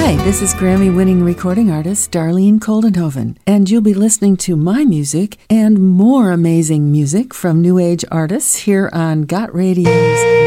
Hi, this is Grammy-winning recording artist Darlene Koldenhoven, and you'll be listening to my music and more amazing music from New Age artists here on Got Radio's